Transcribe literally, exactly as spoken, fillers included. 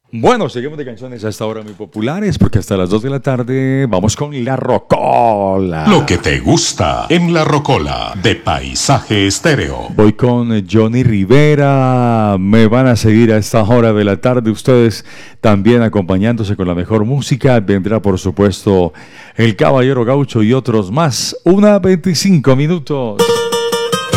Bueno, seguimos de canciones a esta hora muy populares porque hasta las dos de la tarde vamos con La Rocola. Lo que te gusta en La Rocola de Paisaje Estéreo. Voy con Johnny Rivera. Me van a seguir a esta hora de la tarde ustedes también acompañándose con la mejor música. Vendrá por supuesto El Caballero Gaucho y otros más. Una veinticinco minutos.